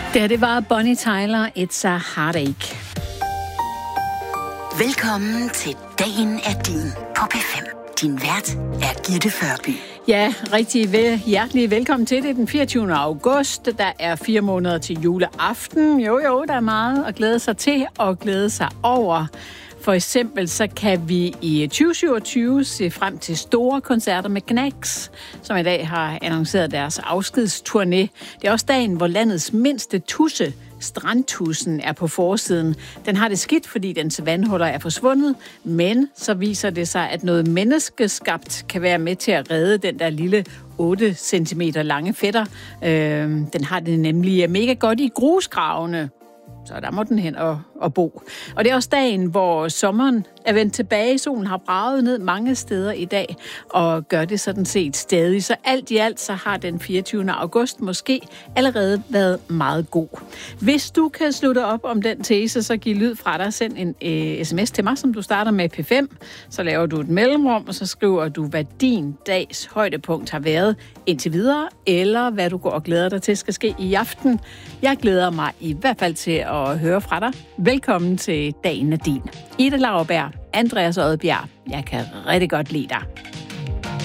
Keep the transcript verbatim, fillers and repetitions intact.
Det, det var Bonnie Tyler, It's a Heartache. Velkommen til Dagen er din på P fem. Din vært er Gitte Førby. Ja, rigtig vel, hjertelig velkommen til det den fireogtyvende august. Der er fire måneder til juleaften. Jo, jo, der er meget at glæde sig til og glæde sig over. For eksempel så kan vi i tyve syvogtyve se frem til store koncerter med Knacks, som i dag har annonceret deres afskedsturné. Det er også dagen, hvor landets mindste tusse, Strandtudsen, er på forsiden. Den har det skidt, fordi dens vandhuller er forsvundet, men så viser det sig, at noget menneskeskabt kan være med til at redde den der lille otte centimeter lange fætter. Øh, den har det nemlig mega godt i grusgravene. Så der må den hen og, og bo. Og det er også dagen, hvor sommeren er vendt tilbage. Solen har braget ned mange steder i dag, og gør det sådan set stadig. Så alt i alt, så har den fireogtyvende august måske allerede været meget god. Hvis du kan slutte op om den tese, så giv lyd fra dig. Send en øh, sms til mig, som du starter med P fem. Så laver du et mellemrum, og så skriver du, hvad din dags højdepunkt har været indtil videre, eller hvad du går og glæder dig til skal ske i aften. Jeg glæder mig i hvert fald til at høre fra dig. Velkommen til Dagen er din. Ida Lauerberg, Andreas Odbjerg. Jeg kan rigtig godt lide dig.